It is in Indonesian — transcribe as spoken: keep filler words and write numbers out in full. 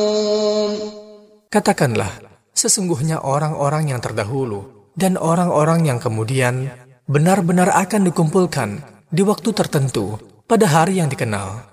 Katakanlah, sesungguhnya orang-orang yang terdahulu dan orang-orang yang kemudian benar-benar akan dikumpulkan di waktu tertentu pada hari yang dikenal.